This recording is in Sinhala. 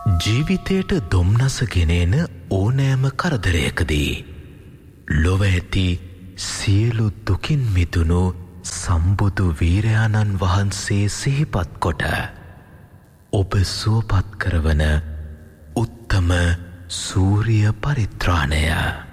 ජීවිතයට දොම්නස ගෙනෙන ඕනෑම කරදරයකදී ලොව ඇති සියලු දුකින් මිදුණු සම්බුදු වීරයාණන් වහන්සේ සිහිපත් කොට ඔබ සුවපත් කරවන උත්තම සූරිය පරිත්‍රාණය